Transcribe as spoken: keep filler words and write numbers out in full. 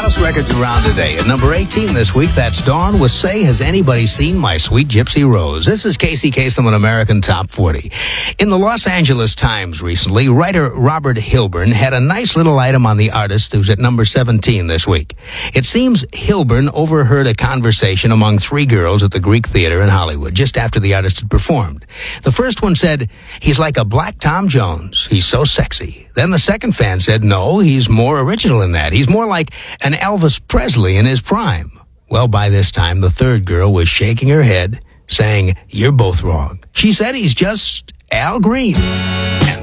house records around today. At number eighteen this week, that's Dawn with Say, Has Anybody Seen My Sweet Gypsy Rose? This is Casey Kasem on American Top forty. In the Los Angeles Times recently, writer Robert Hilburn had a nice little item on the artist who's at number seventeen this week. It seems Hilburn overheard a conversation among three girls at the Greek Theater in Hollywood just after the artist had performed. The first one said, "He's like a black Tom Jones. He's so sexy." Then the second fan said, "No, he's more original than that. He's more like an Elvis Presley in his prime." Well, by this time, the third girl was shaking her head, saying, "You're both wrong." She said he's just Al Green.